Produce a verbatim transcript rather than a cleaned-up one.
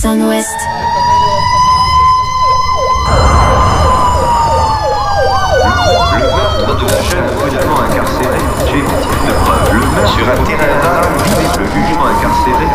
Sun-Ouest. Le meurtre de la jeune brutalement incarcérée, j'ai de preuves. Le meurtre sur un terrain vague, le jugement incarcéré